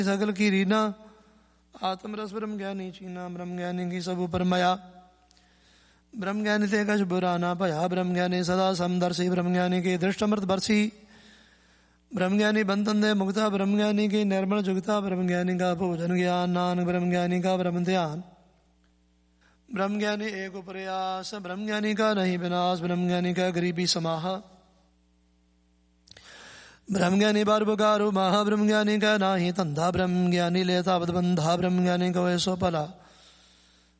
सकल की रीना, आत्मरस ब्रह्म ज्ञानी चीना, ब्रह्म ज्ञानी की सब ऊपर मया। ब्रह्म ज्ञानी थे कछ बुरा ना भया, ब्रह्म ज्ञानी सदा समदर्शी, ब्रह्म ज्ञानी की दृष्टमृत बरसी। ब्रह्म ज्ञानी बंधन दे मुक्ता, ब्रह्म ज्ञानी की निर्मल जुगता, ब्रह्म ज्ञानी का भोजन ज्ञान नानक, ब्रह्म ज्ञानी का ब्रह्म ध्यान। ब्रह्म ज्ञानी एक प्रयास, ब्रह्म ज्ञानी का नहीं विनाश, ब्रह्म ज्ञानी का गरीबी समाह। ब्रह्म ज्ञानी बार पुकारो महा, ब्रह्म ज्ञानी का नाही धंधा, ब्रह्म ज्ञानी लेता बंधा, ब्रह्म ज्ञानी का वैसो पला।